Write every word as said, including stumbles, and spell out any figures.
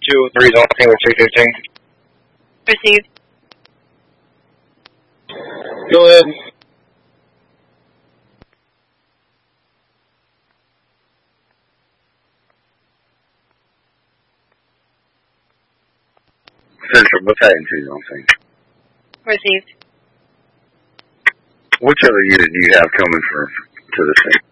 two three zone Tango two fifteen. Received. Go ahead. Central Battalion two on scene. Received. Which other unit do you have coming for to the scene?